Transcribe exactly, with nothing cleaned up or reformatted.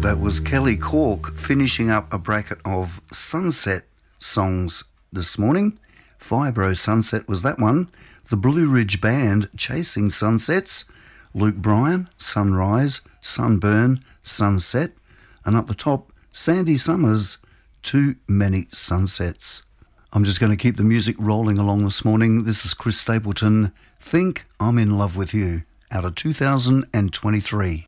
That was Kelly Cork finishing up a bracket of Sunset songs this morning. Vibro Sunset was that one. The Blue Ridge Band, Chasing Sunsets. Luke Bryan, Sunrise, Sunburn, Sunset. And up the top, Sandy Summers, Too Many Sunsets. I'm just going to keep the music rolling along this morning. This is Chris Stapleton, Think I'm in Love with You, out of two thousand twenty-three.